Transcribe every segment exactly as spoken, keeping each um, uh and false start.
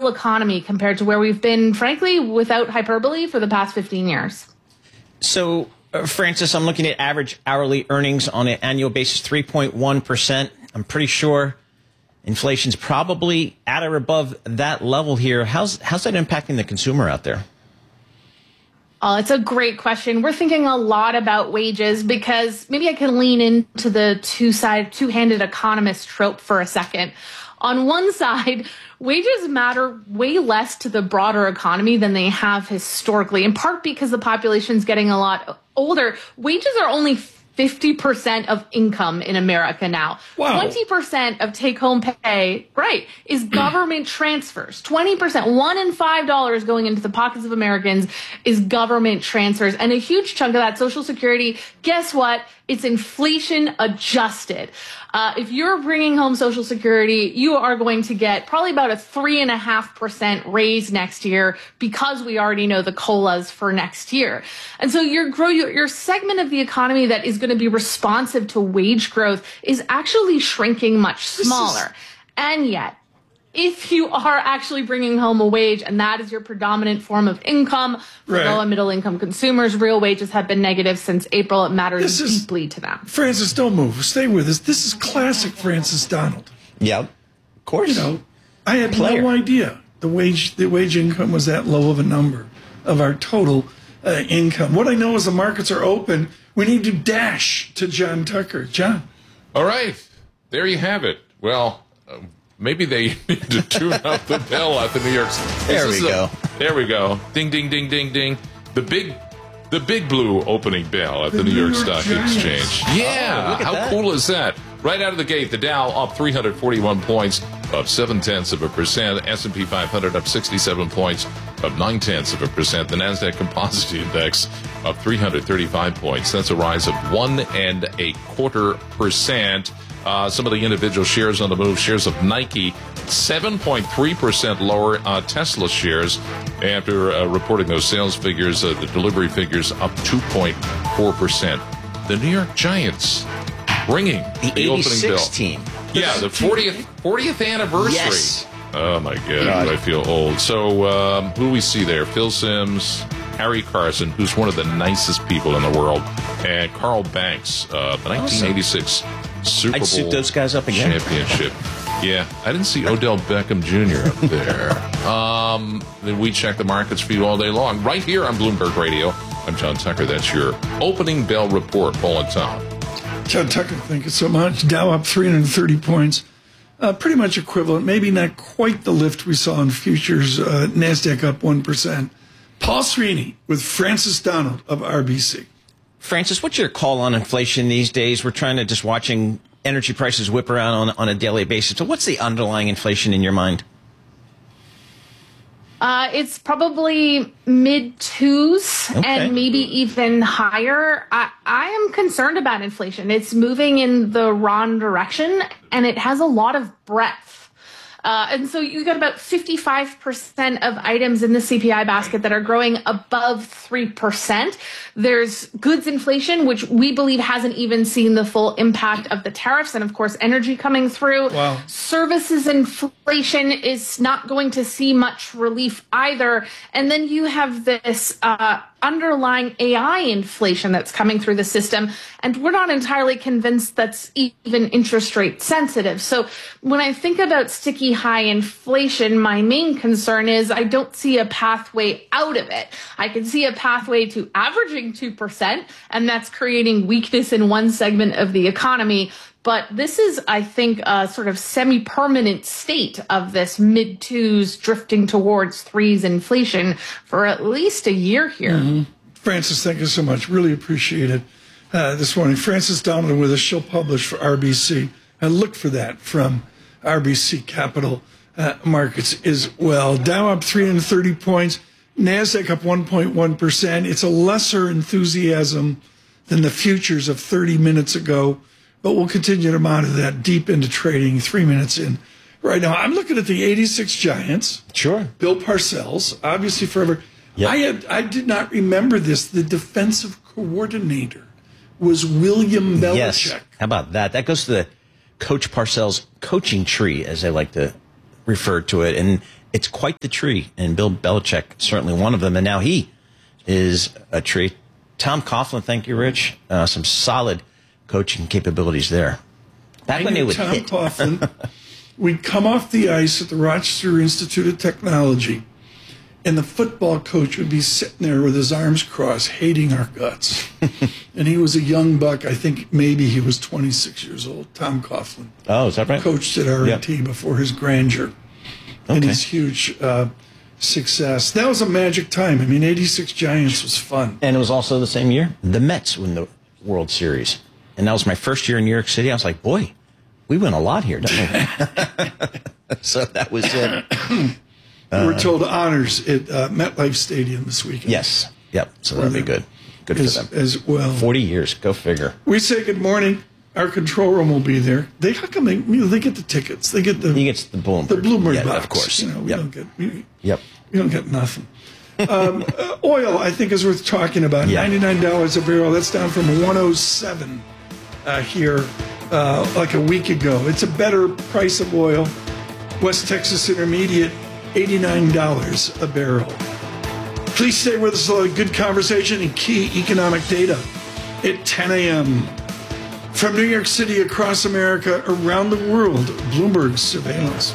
stable economy compared to where we've been, frankly, without hyperbole, for the past fifteen years. So, uh, Francis, I'm looking at average hourly earnings on an annual basis, three point one percent. I'm pretty sure inflation's probably at or above that level here. How's, how's that impacting the consumer out there? Oh, it's a great question. We're thinking a lot about wages because maybe I can lean into the two-side, two-handed economist trope for a second. On one side, wages matter way less to the broader economy than they have historically, in part because the population's getting a lot older. Wages are only fifty percent of income in America now. Wow. twenty percent of take-home pay, right, is government transfers. twenty percent, one in five dollars going into the pockets of Americans is government transfers. And a huge chunk of that, Social Security, guess what? It's inflation adjusted. Uh, if you're bringing home Social Security, you are going to get probably about a three and a half percent raise next year because we already know the COLAs for next year. And so your grow your, your segment of the economy that is going to be responsive to wage growth is actually shrinking much smaller. Is- and yet, if you are actually bringing home a wage and that is your predominant form of income for right. low and middle income consumers, real wages have been negative since April. It matters this is, deeply to them. Francis, don't move. Stay with us. This is classic Francis Donald. Yeah, of course. You know, I had Player. no idea the wage the wage income was that low of a number of our total uh, income. What I know is the markets are open. We need to dash to John Tucker. John. All right. There you have it. Well, uh, maybe they need to tune up the bell at the New York. There we go. A, there we go. Ding, ding, ding, ding, ding. The big, the big blue opening bell at the, The New, New York, York Stock Giants. Exchange. Yeah. Oh, look at How that. cool is that? Right out of the gate, the Dow up three hundred forty-one points, up seven tenths of a percent. S and P five hundred up sixty-seven points, up nine tenths of a percent. The Nasdaq Composite Index up three hundred thirty-five points. That's a rise of one and a quarter percent. Uh, some of the individual shares on the move. Shares of Nike, seven point three percent lower. Uh, Tesla shares, after uh, reporting those sales figures, uh, the delivery figures up two point four percent. The New York Giants ringing The, the opening bell. eighty-six team. Yeah, the fortieth, fortieth anniversary. Yes. Oh, my God, God. I feel old. So um, who do we see there? Phil Simms, Harry Carson, who's one of the nicest people in the world, and Carl Banks, uh, the nineteen eighty-six Super I'd Bowl suit those guys up again. championship. Yeah, I didn't see Odell Beckham Junior up there. Um, then we check the markets for you all day long, right here on Bloomberg Radio. I'm John Tucker. That's your opening bell report. Paul and Tom. John Tucker, thank you so much. Dow up three hundred thirty points. Uh, pretty much equivalent, maybe not quite the lift we saw in futures. Uh, NASDAQ up one percent. Paul Srini with Francis Donald of R B C. Francis, what's your call on inflation these days? We're trying to just watching energy prices whip around on, on a daily basis. So what's the underlying inflation in your mind? Uh, it's probably mid twos Okay. and maybe even higher. I, I am concerned about inflation. It's moving in the wrong direction and it has a lot of breadth. Uh, and so you got about fifty-five percent of items in the C P I basket that are growing above three percent. There's goods inflation, which we believe hasn't even seen the full impact of the tariffs. And of course, energy coming through. Wow. Services inflation is not going to see much relief either. And then you have this uh, underlying A I inflation that's coming through the system. And we're not entirely convinced that's even interest rate sensitive. So when I think about sticky high inflation, my main concern is I don't see a pathway out of it. I can see a pathway to averaging two percent, and that's creating weakness in one segment of the economy. But this is, I think, a sort of semi-permanent state of this mid-twos drifting towards threes inflation for at least a year here. Mm-hmm. Francis, thank you so much. Really appreciate it uh, this morning. Francis Donald with us. She'll publish for R B C. I look for that from R B C Capital uh, Markets as well. Dow up three hundred thirty points. NASDAQ up one point one percent. It's a lesser enthusiasm than the futures of thirty minutes ago, but we'll continue to monitor that deep into trading three minutes in. Right now, I'm looking at the eighty-six Giants. Sure. Bill Parcells, obviously forever. Yep. I had I did not remember this. The defensive coordinator was William Belichick. Yes. How about that? That goes to the Coach Parcells coaching tree, as I like to refer to it. And it's quite the tree, and Bill Belichick certainly one of them, and now he is a tree. Tom Coughlin, thank you, Rich. Uh, some solid coaching capabilities there. Back I when they would Tom hit. Coughlin, we'd come off the ice at the Rochester Institute of Technology, and the football coach would be sitting there with his arms crossed, hating our guts. And he was a young buck. I think maybe he was twenty-six years old, Tom Coughlin. Oh, is that right? Coached at R I T yep. before his grandeur and okay. his huge uh, success. That was a magic time. I mean, eighty-six Giants was fun. And it was also the same year the Mets win the World Series. And that was my first year in New York City. I was like, boy, we win a lot here, don't we? So that was it. Uh, We're told honors at uh, MetLife Stadium this weekend. Yes. Yep. So that'll be good. Good as, for them. As well. forty years. Go figure. We say good morning. Our control room will be there. They how come they you know, they get the tickets? They get the he gets the Bloomberg. The Bloomberg yeah, box. Of course. You know, we yep. don't get we, yep. we don't get nothing. um, uh, oil, I think, is worth talking about. Yeah. ninety-nine dollars a barrel. That's down from one oh seven uh, here uh, like a week ago. It's a better price of oil. West Texas Intermediate, eighty-nine dollars a barrel. Please stay with us. A lot of good conversation and key economic data at ten a.m. From New York City, across America, around the world, Bloomberg Surveillance.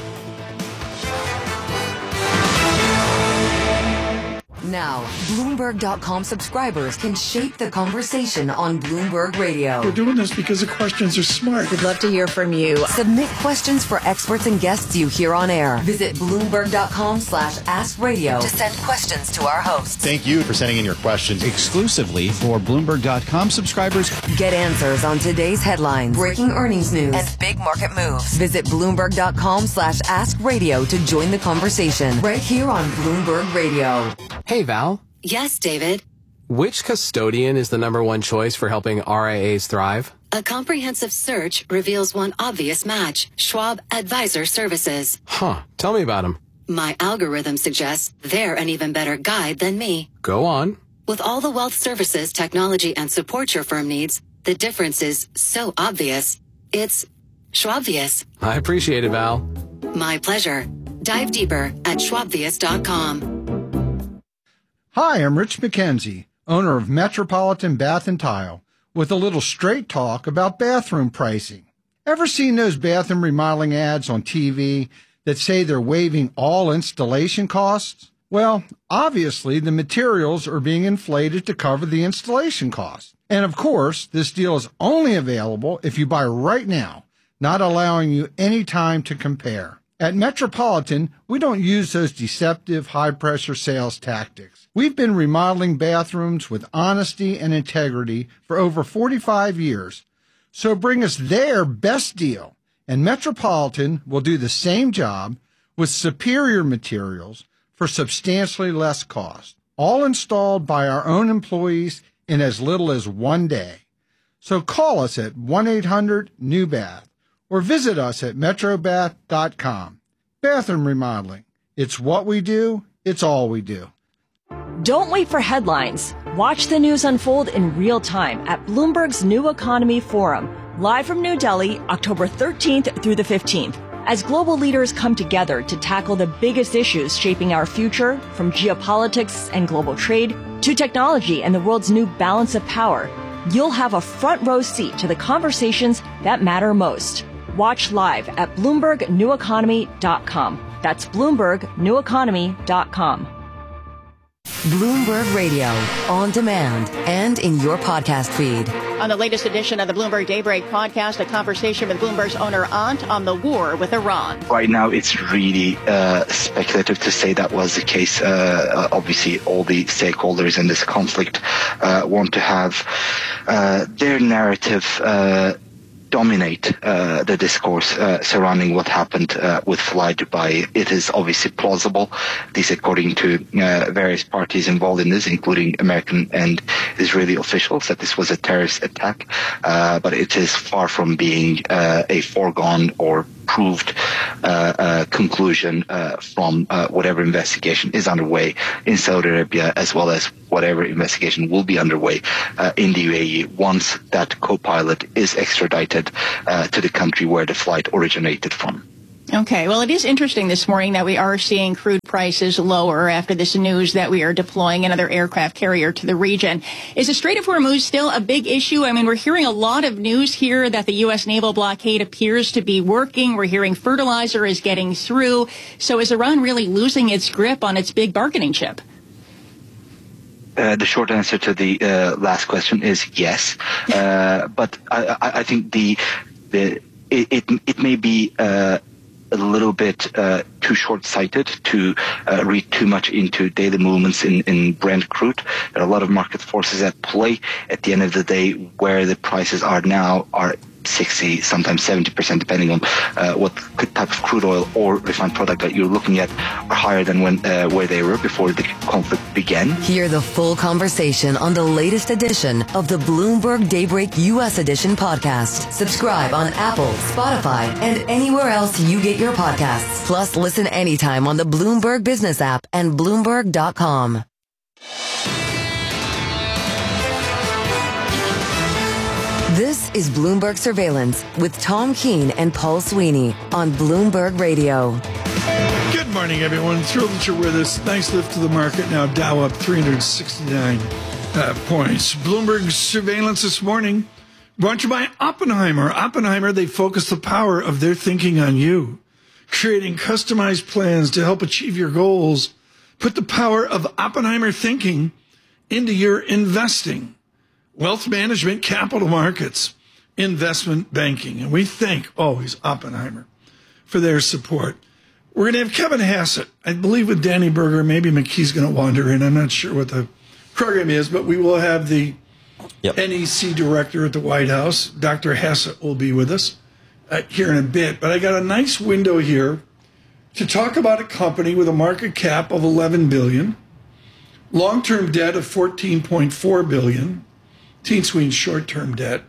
Now, Bloomberg dot com subscribers can shape the conversation on Bloomberg Radio. We're doing this because the questions are smart. We'd love to hear from you. Submit questions for experts and guests you hear on air. Visit Bloomberg dot com slash ask radio to send questions to our hosts. Thank you for sending in your questions exclusively for Bloomberg dot com subscribers. Get answers on today's headlines, breaking earnings news, and big market moves. Visit Bloomberg dot com slash ask radio to join the conversation right here on Bloomberg Radio. Hey, Val. Yes, David. Which custodian is the number one choice for helping R I As thrive? A comprehensive search reveals one obvious match. Schwab Advisor Services. Huh. Tell me about them. My algorithm suggests they're an even better guide than me. Go on. With all the wealth services, technology, and support your firm needs, the difference is so obvious. It's Schwabvious. I appreciate it, Val. My pleasure. Dive deeper at schwabvious dot com. Hi, I'm Rich McKenzie, owner of Metropolitan Bath and Tile, with a little straight talk about bathroom pricing. Ever seen those bathroom remodeling ads on T V that say they're waiving all installation costs? Well, obviously the materials are being inflated to cover the installation costs. And of course, this deal is only available if you buy right now, not allowing you any time to compare. At Metropolitan, we don't use those deceptive high-pressure sales tactics. We've been remodeling bathrooms with honesty and integrity for over forty-five years. So bring us their best deal, and Metropolitan will do the same job with superior materials for substantially less cost, all installed by our own employees in as little as one day. So call us at one eight hundred new bath or visit us at metrobath dot com. Bathroom remodeling. It's what we do. It's all we do. Don't wait for headlines. Watch the news unfold in real time at Bloomberg's New Economy Forum, live from New Delhi, October thirteenth through the fifteenth. As global leaders come together to tackle the biggest issues shaping our future, from geopolitics and global trade to technology and the world's new balance of power, you'll have a front row seat to the conversations that matter most. Watch live at Bloomberg New Economy dot com. That's Bloomberg New Economy dot com. Bloomberg Radio, on demand and in your podcast feed. On the latest edition of the Bloomberg Daybreak podcast, a conversation with Bloomberg's owner Aunt on the war with Iran. Right now, it's really uh, speculative to say that was the case. Uh, obviously, all the stakeholders in this conflict uh, want to have uh, their narrative uh, dominate uh, the discourse uh, surrounding what happened uh, with Fly Dubai. It is obviously plausible, at least according to uh, various parties involved in this, including American and Israeli officials, that this was a terrorist attack. Uh, but it is far from being uh, a foregone or proved uh, uh, conclusion uh, from uh, whatever investigation is underway in Saudi Arabia, as well as whatever investigation will be underway uh, in the U A E once that co-pilot is extradited uh, to the country where the flight originated from. Okay, well, it is interesting this morning that we are seeing crude prices lower after this news that we are deploying another aircraft carrier to the region. Is the Strait of Hormuz still a big issue? I mean, we're hearing a lot of news here that the U S naval blockade appears to be working. We're hearing fertilizer is getting through. So is Iran really losing its grip on its big bargaining chip? Uh, the short answer to the uh, last question is yes. Uh, but I, I think the the it it, it may be uh, a little bit uh, too short-sighted to uh, read too much into daily movements in, in Brent crude. There are a lot of market forces at play. At the end of the day, where the prices are now are sixty, sometimes seventy percent, depending on uh, what type of crude oil or refined product that you're looking at, are higher than when uh, where they were before the conflict began. Hear the full conversation on the latest edition of the Bloomberg Daybreak U S Edition podcast. Subscribe on Apple, Spotify, and anywhere else you get your podcasts. Plus, listen anytime on the Bloomberg Business app and Bloomberg dot com. This is Bloomberg Surveillance with Tom Keene and Paul Sweeney on Bloomberg Radio. Good morning, everyone. Thrilled that you're with us. Nice lift to the market now. Dow up three hundred sixty-nine uh, points. Bloomberg Surveillance this morning brought to you by Oppenheimer. Oppenheimer, they focus the power of their thinking on you, creating customized plans to help achieve your goals. Put the power of Oppenheimer thinking into your investing. Wealth management, capital markets, investment banking. And we thank always Oppenheimer for their support. We're going to have Kevin Hassett, I believe, with Danny Berger. Maybe McKee's going to wander in. I'm not sure what the program is, but we will have the yep. N E C director at the White House. Doctor Hassett will be with us uh, here in a bit. But I got a nice window here to talk about a company with a market cap of eleven billion dollars, long-term debt of fourteen point four billion dollars, Teen Sween's short-term debt,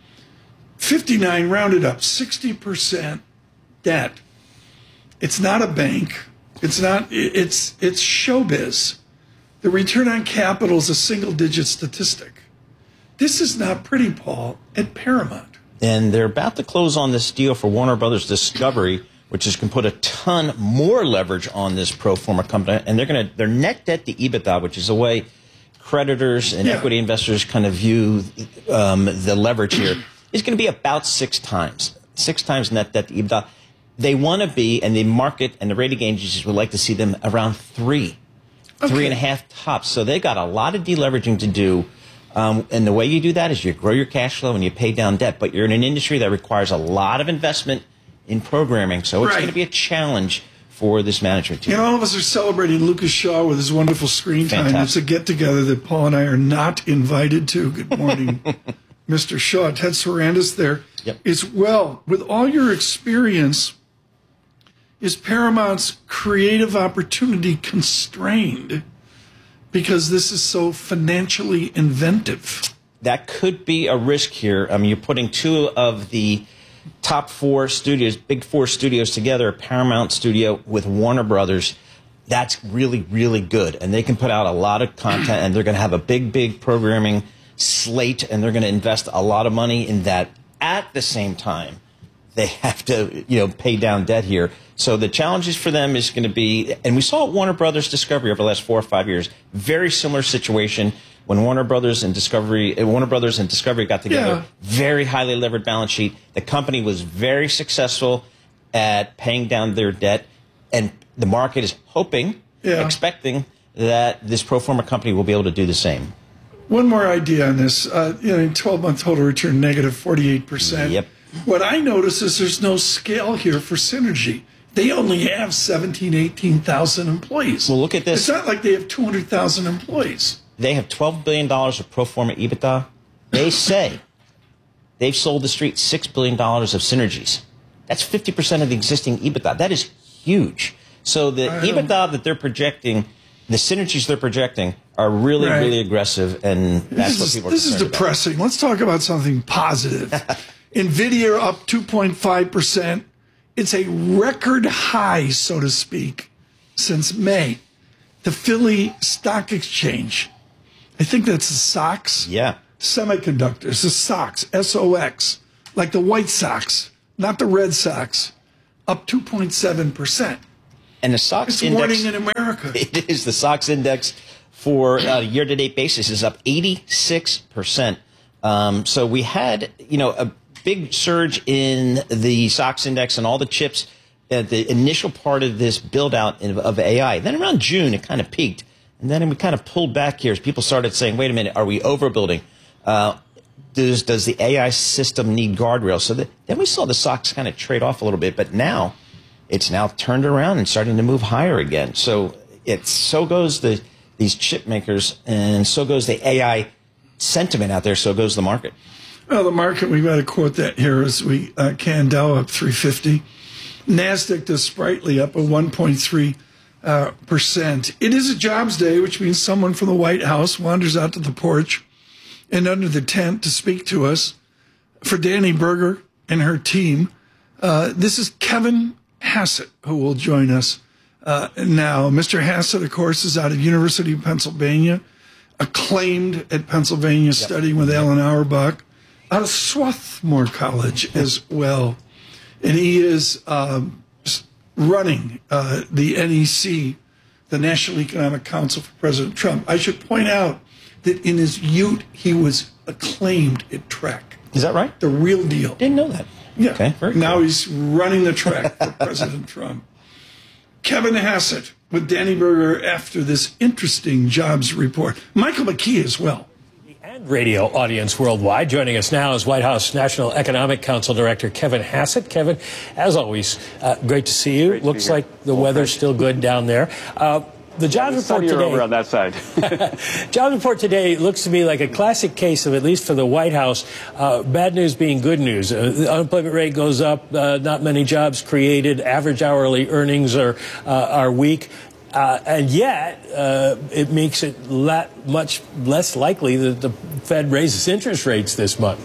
fifty-nine rounded up, sixty percent debt. It's not a bank. It's not, it's, it's showbiz. The return on capital is a single-digit statistic. This is not pretty, Paul, at Paramount. And they're about to close on this deal for Warner Brothers Discovery, which is going to put a ton more leverage on this pro forma company. And they're going to, their net debt to EBITDA, which is the way creditors and yeah. equity investors kind of view um, the leverage here, is going to be about six times. Six times net debt to EBITDA. They want to be, and the market and the rating agencies would like to see them around three, okay. three and a half tops. So they got a lot of deleveraging to do. Um, and the way you do that is you grow your cash flow and you pay down debt. But you're in an industry that requires a lot of investment in programming. So it's right. going to be a challenge for this management team. And all of us are celebrating Lucas Shaw with his wonderful screen time. Fantastic. It's a get-together that Paul and I are not invited to. Good morning, Mister Shaw. Ted Sarandis there yep. is, well, with all your experience, is Paramount's creative opportunity constrained because this is so financially inventive? That could be a risk here. I mean, you're putting two of the top four studios, big four studios together, Paramount Studio with Warner Brothers. That's really, really good. And they can put out a lot of content, and they're going to have a big, big programming slate, and they're going to invest a lot of money in that. At the same time, they have to, you know, pay down debt here. So the challenges for them is going to be, and we saw at Warner Brothers Discovery over the last four or five years, very similar situation. When Warner Brothers and Discovery, Warner Brothers and Discovery got together, yeah. very highly levered balance sheet. The company was very successful at paying down their debt, and the market is hoping, yeah. expecting that this pro forma company will be able to do the same. One more idea on this. Uh, you know, twelve-month total return negative forty-eight percent. Yep. What I notice is there's no scale here for synergy. They only have seventeen, eighteen thousand employees. Well, look at this. It's not like they have two hundred thousand employees. They have twelve billion dollars of pro forma EBITDA. They say they've sold the street six billion dollars of synergies. That's fifty percent of the existing EBITDA. That is huge. So the EBITDA that they're projecting, the synergies they're projecting, are really, right. really aggressive, and that's this what is, people are This is depressing. About. Let's talk about something positive. NVIDIA up two point five percent. It's a record high, so to speak, since May. The Philly Stock Exchange. I think that's the Sox. Yeah. Semiconductors, the Sox, S O X, like the White Sox, not the Red Sox. up two point seven percent. And the SOX it's index. Warning in America. It is. The SOX index for uh, year-to-date basis is up eighty-six percent. Um, so we had, you know, a big surge in the SOX index and all the chips at the initial part of this build-out of, of A I. Then around June, it kind of peaked. And then we kind of pulled back here as people started saying, wait a minute, are we overbuilding? Uh, does, does the A I system need guardrails? So that, then we saw the SOX kind of trade off a little bit. But now it's now turned around and starting to move higher again. So it so goes the these chip makers, and so goes the A I sentiment out there, so goes the market. Well, the market, we've got to quote that here as we uh, can. Dow up three fifty. NASDAQ does sprightly up a one point three uh, percent. It is a jobs day, which means someone from the White House wanders out to the porch and under the tent to speak to us. For Danny Berger and her team, uh, this is Kevin Hassett, who will join us uh, now. Mister Hassett, of course, is out of University of Pennsylvania, acclaimed at Pennsylvania, yep. studying with Alan Auerbach, out of Swarthmore College as well. And he is um, running uh, the N E C, the National Economic Council for President Trump. I should point out that in his youth, he was acclaimed at Trek. Is that right? The real deal. Didn't know that. Yeah. Okay, very now cool. He's running the track for President Trump. Kevin Hassett with Danny Berger after this interesting jobs report. Michael McKee as well. And radio audience worldwide. Joining us now is White House National Economic Council Director Kevin Hassett. Kevin, as always, uh, great to see you. Great Looks like the weather's still good down there. Uh, The jobs yeah, report today. Over on that side. Jobs report today looks to me like a classic case of, at least for the White House, uh, bad news being good news. Uh, the unemployment rate goes up. Uh, not many jobs created. Average hourly earnings are uh, are weak. Uh, and yet, uh, it makes it la- much less likely that the Fed raises interest rates this month.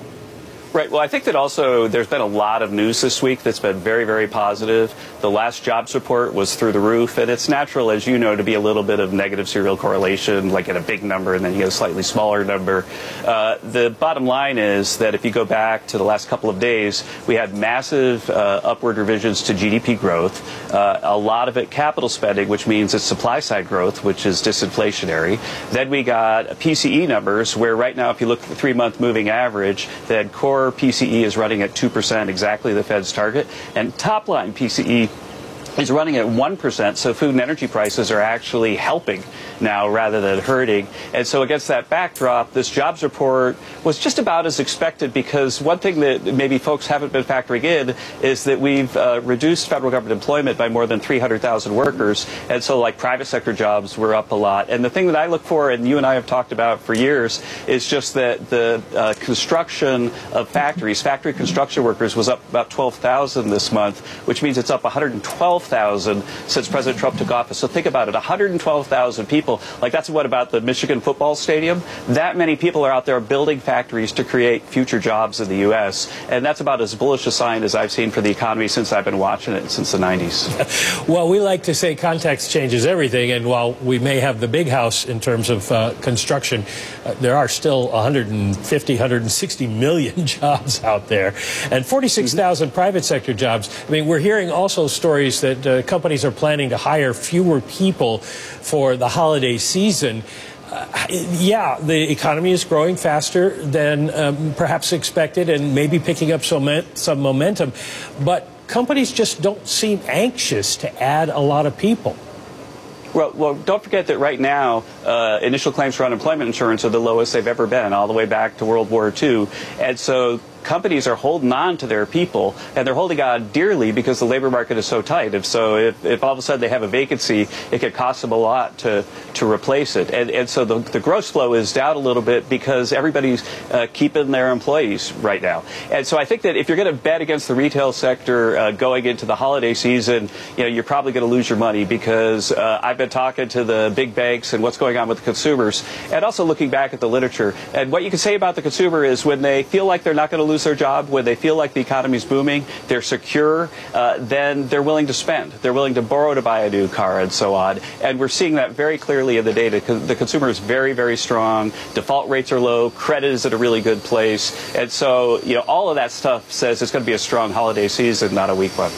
Right. Well, I think that also there's been a lot of news this week that's been very, very positive. The last jobs report was through the roof, and it's natural, as you know, to be a little bit of negative serial correlation, like at a big number and then you get a slightly smaller number. Uh, the bottom line is that if you go back to the last couple of days, we had massive uh, upward revisions to G D P growth, uh, a lot of it capital spending, which means it's supply side growth, which is disinflationary. Then we got P C E numbers, where right now, if you look at the three-month moving average, then core P C E is running at two percent, exactly the Fed's target, and top line P C E is running at one percent, so food and energy prices are actually helping now rather than hurting. And so against that backdrop, this jobs report was just about as expected, because one thing that maybe folks haven't been factoring in is that we've uh, reduced federal government employment by more than three hundred thousand workers, and so like private sector jobs were up a lot. And the thing that I look for, and you and I have talked about for years, is just that the uh, construction of factories, factory construction workers was up about twelve thousand this month, which means it's up one hundred twelve thousand since President Trump took office. So think about it, one hundred twelve thousand people. Like, that's what about the Michigan football stadium? That many people are out there building factories to create future jobs in the U S, and that's about as bullish a sign as I've seen for the economy since I've been watching it since the nineties. Well, we like to say context changes everything, and while we may have the big house in terms of uh, construction, uh, there are still one hundred fifty, one hundred sixty million jobs out there, and forty-six thousand mm-hmm. private sector jobs. I mean, we're hearing also stories that uh, companies are planning to hire fewer people for the holiday season. Uh, yeah, the economy is growing faster than um, perhaps expected, and maybe picking up some, some momentum, but companies just don't seem anxious to add a lot of people. Well, well, don't forget that right now, uh, initial claims for unemployment insurance are the lowest they've ever been, all the way back to World War Two. And so companies are holding on to their people, and they're holding on dearly because the labor market is so tight. If so, if, if all of a sudden they have a vacancy, it could cost them a lot to, to replace it. And, and so the, the gross flow is down a little bit because everybody's uh, keeping their employees right now. And so I think that if you're going to bet against the retail sector uh, going into the holiday season, you know, you're probably going to lose your money, because uh, I've been talking to the big banks and what's going on with the consumers, and also looking back at the literature. And what you can say about the consumer is when they feel like they're not going to lose their job, when they feel like the economy's booming, they're secure, uh, then they're willing to spend. They're willing to borrow to buy a new car and so on. And we're seeing that very clearly in the data. The consumer is very, very strong. Default rates are low. Credit is at a really good place. And so, you know, all of that stuff says it's going to be a strong holiday season, not a weak one.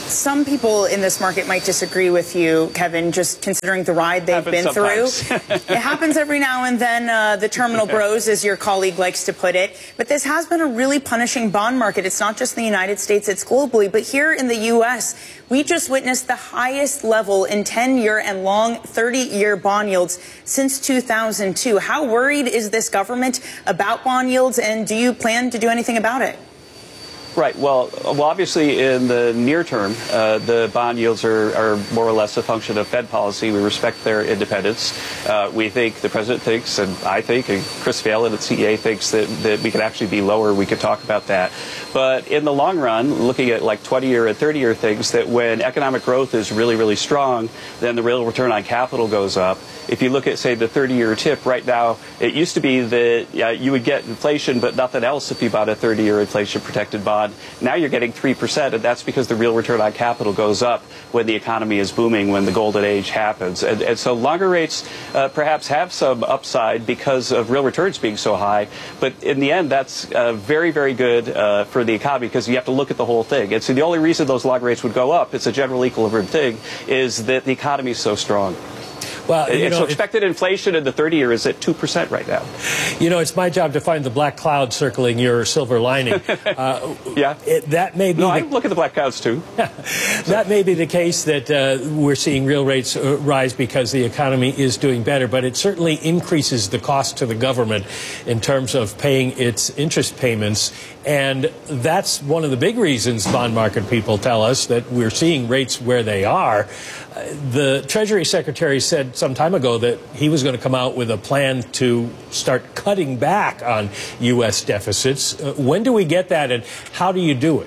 some people in this market might disagree with you, Kevin, just considering the ride they've Happens been sometimes. through. It happens every now and then, uh, the terminal bros, as your colleague likes to put it. But this has been a really punishing bond market. It's not just in the United States, it's globally. But here in the U S, we just witnessed the highest level in ten-year and long thirty-year bond yields since two thousand two. How worried is this government about bond yields, and do you plan to do anything about it? Right. Well, well, obviously, in the near term, uh, the bond yields are, are more or less a function of Fed policy. We respect their independence. Uh, we think the president thinks, and I think, and Chris Phelan at C E A thinks that, that we could actually be lower. We could talk about that. But in the long run, looking at like twenty-year and thirty-year things, that when economic growth is really, really strong, then the real return on capital goes up. If you look at, say, the thirty-year tip right now, it used to be that uh, you would get inflation but nothing else if you bought a thirty-year inflation-protected bond. Now you're getting three percent, and that's because the real return on capital goes up when the economy is booming, when the golden age happens. And, and so longer rates uh, perhaps have some upside because of real returns being so high. But in the end, that's uh, very, very good uh, for the economy because you have to look at the whole thing. And so the only reason those long rates would go up, it's a general equilibrium thing, is that the economy is so strong. Well, you and know, so expected inflation in the thirty-year is at two percent right now. You know, it's my job to find the black cloud circling your silver lining. Uh, yeah. It, that may be no, the, I look at the black clouds, too. That may be the case that uh, we're seeing real rates uh, rise because the economy is doing better, but it certainly increases the cost to the government in terms of paying its interest payments. And that's one of the big reasons bond market people tell us that we're seeing rates where they are. Uh, the Treasury Secretary said some time ago that he was going to come out with a plan to start cutting back on U S deficits. Uh, when do we get that, and how do you do it?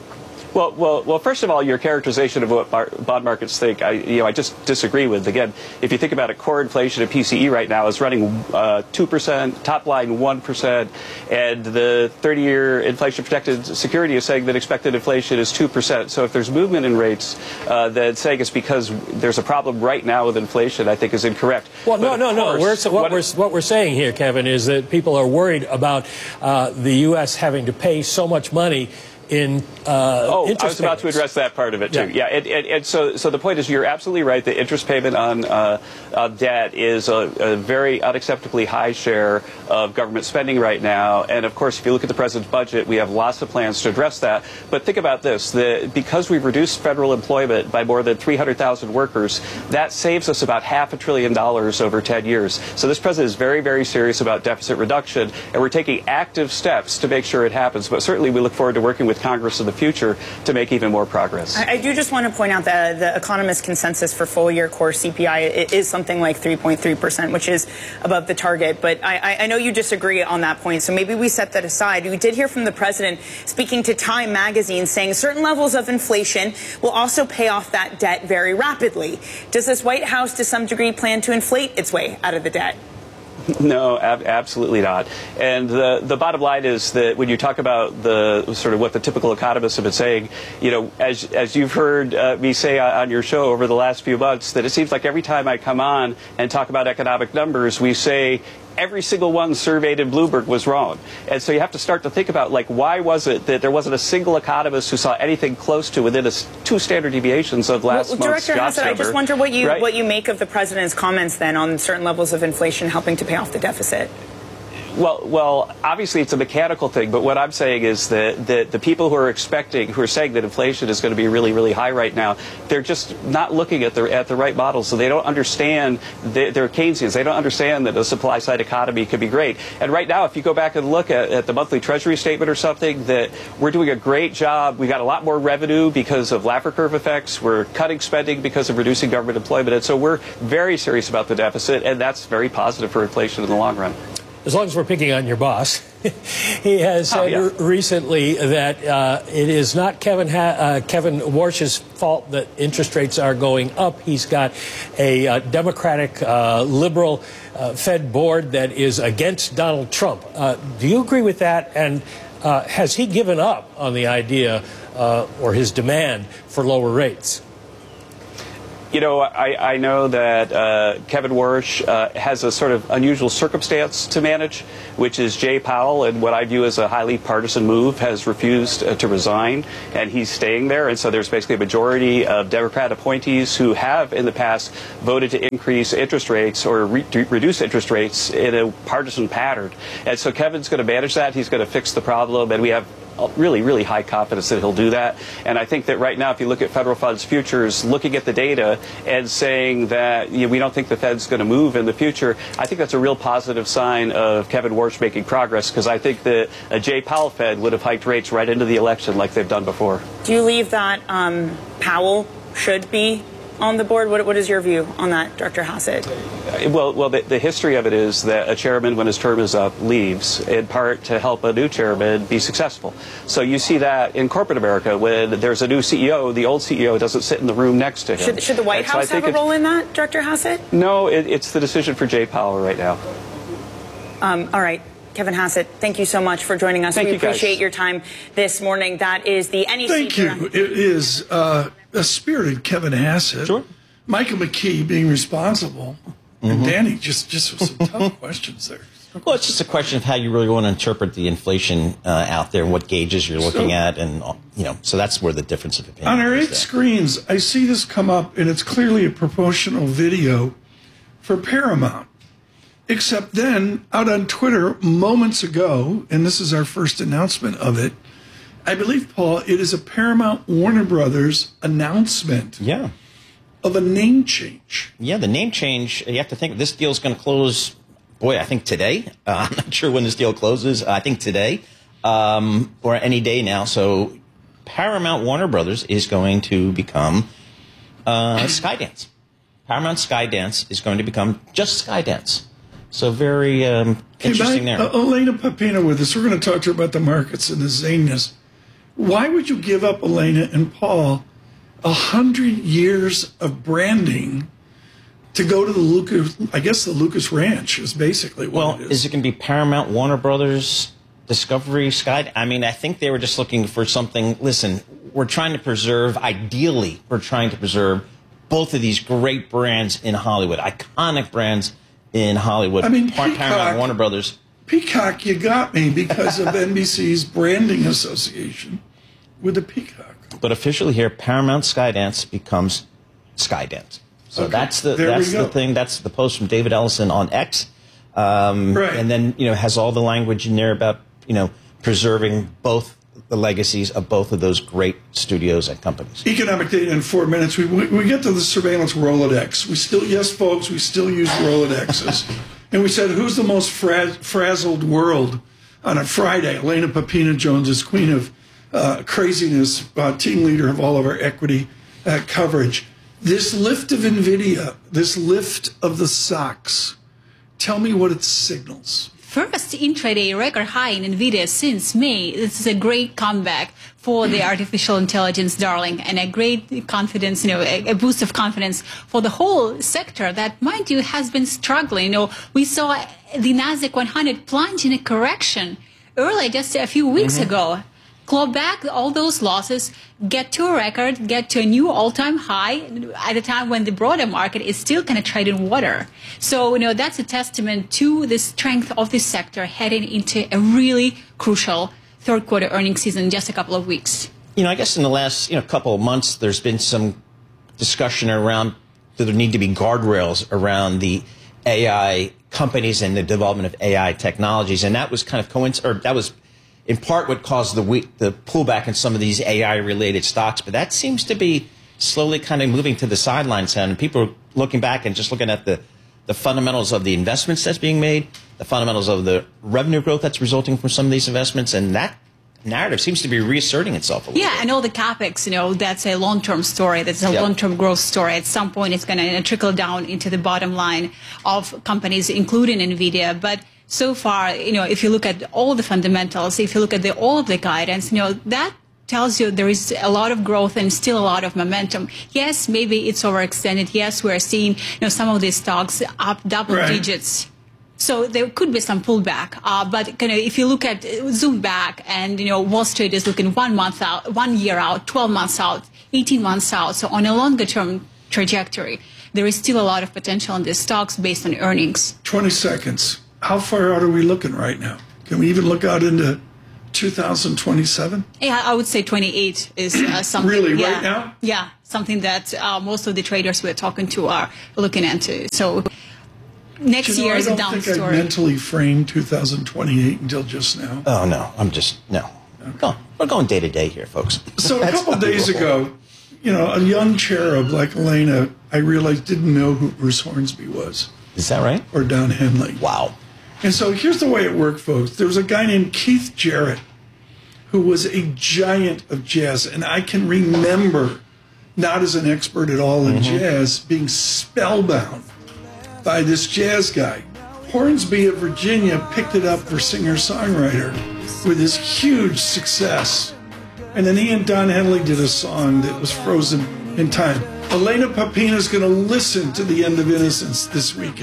Well, well, well. First of all, your characterization of what bar- bond markets think, I, you know, I just disagree with. Again, if you think about it, core inflation at P C E right now is running uh, two percent, top line one percent, and the thirty-year inflation-protected security is saying that expected inflation is two percent. So if there's movement in rates, uh, then saying it's because there's a problem right now with inflation, I think is incorrect. Well, but no, no, course, no. We're, so what, what, we're, what we're saying here, Kevin, is that people are worried about uh, the U S having to pay so much money in uh, oh, interest I was about payments. to address that part of it too. Yeah, yeah and, and, and so, so the point is, you're absolutely right. The interest payment on uh, uh, debt is a, a very unacceptably high share of government spending right now. And of course, if you look at the president's budget, we have lots of plans to address that. But think about this: the, because we've reduced federal employment by more than three hundred thousand workers, that saves us about half a trillion dollars over ten years. So this president is very, very serious about deficit reduction, and we're taking active steps to make sure it happens. But certainly, we look forward to working with Congress in the future to make even more progress. I, I do just want to point out that the economist consensus for full-year core C P I is something like three point three percent, which is above the target. But I, I know you disagree on that point, so maybe we set that aside. We did hear from the president speaking to Time magazine saying certain levels of inflation will also pay off that debt very rapidly. Does this White House, to some degree, plan to inflate its way out of the debt? No, ab- absolutely not. And the the bottom line is that when you talk about the sort of what the typical economists have been saying, you know, as as you've heard uh, me say on your show over the last few months, that it seems like every time I come on and talk about economic numbers, we say every single one surveyed in Bloomberg was wrong. And so you have to start to think about, like, why was it that there wasn't a single economist who saw anything close to within a, two standard deviations of last well, month's Director jobs Hassett, number? I just wonder what you right? what you make of the president's comments then on certain levels of inflation helping to pay off the deficit. Well, well, obviously it's a mechanical thing, but what I'm saying is that, that the people who are expecting, who are saying that inflation is going to be really, really high right now, they're just not looking at the at the right models, so they don't understand. They, they're Keynesians. They don't understand that a supply-side economy could be great. And right now, if you go back and look at, at the monthly Treasury statement or something, that we're doing a great job. We got a lot more revenue because of Laffer curve effects. We're cutting spending because of reducing government employment, and so we're very serious about the deficit, and that's very positive for inflation in the long run. As long as we're picking on your boss. He has said oh, yeah. recently that uh, it is not Kevin ha- uh, Kevin Warsh's fault that interest rates are going up. He's got a uh, Democratic uh, liberal uh, Fed board that is against Donald Trump. Uh, do you agree with that? And uh, has he given up on the idea uh, or his demand for lower rates? You know, I, I know that uh, Kevin Warsh uh, has a sort of unusual circumstance to manage, which is Jay Powell, and what I view as a highly partisan move, has refused uh, to resign, and he's staying there. And so there's basically a majority of Democrat appointees who have in the past voted to increase interest rates or re reduce interest rates in a partisan pattern. And so Kevin's going to manage that. He's going to fix the problem, and we have really, really high confidence that he'll do that. And I think that right now, if you look at federal funds futures, looking at the data and saying that you know, we don't think the Fed's going to move in the future, I think that's a real positive sign of Kevin Warsh making progress, because I think that a Jay Powell Fed would have hiked rates right into the election like they've done before. Do you leave that um, Powell should be on the board? What, what is your view on that, Doctor Hassett? Well, well, the, the history of it is that a chairman, when his term is up, leaves, in part to help a new chairman be successful. So you see that in corporate America, when there's a new C E O, the old C E O doesn't sit in the room next to him. Should, should the White and House so have a role in that, Doctor Hassett? No, it, it's the decision for Jay Powell right now. Um, all right. Kevin Hassett, thank you so much for joining us. Thank we you, guys. appreciate your time this morning. That is the N E C. Thank you. It is uh, a spirited Kevin Hassett. Sure. Michael McKee being responsible. Mm-hmm. And Danny, just, just with some tough questions there. Well, it's just a question of how you really want to interpret the inflation uh, out there and what gauges you're looking so, at. And, you know, so that's where the difference of opinion on our is eight there. screens, I see this come up, and it's clearly a promotional video for Paramount. Except then, out on Twitter moments ago, and this is our first announcement of it, I believe, Paul, it is a Paramount Warner Brothers announcement. Yeah. Of a name change. Yeah, the name change, you have to think this deal's going to close, boy, I think today. Uh, I'm not sure when this deal closes. I think today um, or any day now. So Paramount Warner Brothers is going to become uh, Skydance. Paramount Skydance is going to become just Skydance. So very um, okay, interesting back, there. Uh, Elena Papina with us. We're going to talk to her about the markets and the zaneness. Why would you give up, Elena and Paul, a hundred years of branding to go to the Lucas, I guess the Lucas Ranch is basically what well, it is. Is it going to be Paramount, Warner Brothers, Discovery, Sky? I mean, I think they were just looking for something. Listen, we're trying to preserve, ideally, we're trying to preserve both of these great brands in Hollywood, iconic brands in Hollywood. I mean, Paramount, Peacock, Warner Brothers. Peacock, you got me because of N B C's branding association with the Peacock. But officially here, Paramount Skydance becomes Skydance. So okay. that's the there that's the thing. That's the post from David Ellison on X, um, right. And then you know has all the language in there about you know preserving both the legacies of both of those great studios and companies. Economic data in four minutes. We we, we get to the surveillance Rolodex. We still yes, folks. We still use Rolodexes, and we said who's the most fra frazzled world on a Friday? Elena Papina Jones is queen of uh, craziness, uh, team leader of all of our equity uh, coverage. This lift of NVIDIA, this lift of the stocks, tell me what it signals. First intraday record high in NVIDIA since May. This is a great comeback for the artificial intelligence darling and a great confidence, you know, a, a boost of confidence for the whole sector that, mind you, has been struggling. You know, we saw the Nasdaq one hundred plunge in a correction early, just a few weeks mm-hmm. ago. Claw back all those losses, get to a record, get to a new all-time high at a time when the broader market is still kind of trading water. So, you know, that's a testament to the strength of this sector heading into a really crucial third quarter earnings season in just a couple of weeks. You know, I guess in the last, you know, couple of months, there's been some discussion around that there need to be guardrails around the A I companies and the development of A I technologies. And that was kind of coincident, or that was in part what caused the weak, the pullback in some of these A I-related stocks. But that seems to be slowly kind of moving to the sidelines, and people are looking back and just looking at the, the fundamentals of the investments that's being made, the fundamentals of the revenue growth that's resulting from some of these investments, and that narrative seems to be reasserting itself a little yeah, bit. and all the capex, you know, that's a long-term story. That's a yep. long-term growth story. At some point, it's going to trickle down into the bottom line of companies, including NVIDIA. But so far, you know, if you look at all the fundamentals, if you look at the, all of the guidance, you know, that tells you there is a lot of growth and still a lot of momentum. Yes, maybe it's overextended. Yes, we're seeing, you know, some of these stocks up double right. digits. So there could be some pullback. Uh, but kind of, if you look at, zoom back, and, you know, Wall Street is looking one month out, one year out, twelve months out, eighteen months out. So on a longer term trajectory. There is still a lot of potential in these stocks based on earnings. twenty seconds. How far out are we looking right now? Can we even look out into two thousand twenty-seven? Yeah, I would say twenty-eight is uh, something. Really, yeah, right now? Yeah, something that uh, most of the traders we're talking to are looking into. So next you know, year is I a don't down think story. I mentally framed two thousand twenty-eight until just now. Oh, no. I'm just, no. Go. We're going day to day here, folks. So a couple days ago, you know, a young cherub like Elena, I realized didn't know who Bruce Hornsby was. Is that right? Or Don Henley. Wow. And so here's the way it worked, folks. There was a guy named Keith Jarrett who was a giant of jazz. And I can remember, not as an expert at all in mm-hmm. jazz, being spellbound by this jazz guy. Hornsby of Virginia picked it up for singer-songwriter with his huge success. And then he and Don Henley did a song that was frozen in time. Elena Papina is going to listen to The End of Innocence this weekend.